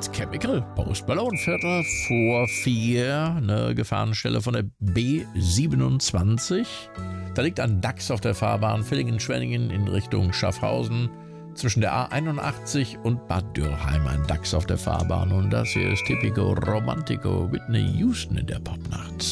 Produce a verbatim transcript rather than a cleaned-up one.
Ins Chemical. Postballonviertel vor vier. Eine Gefahrenstelle von der B siebenundzwanzig. Da liegt ein Dachs auf der Fahrbahn Villingen-Schwenningen in Richtung Schaffhausen. Zwischen der A einundachtzig und Bad Dürrheim ein Dachs auf der Fahrbahn. Und das hier ist Typico Romantico, Whitney Houston in der Popnacht.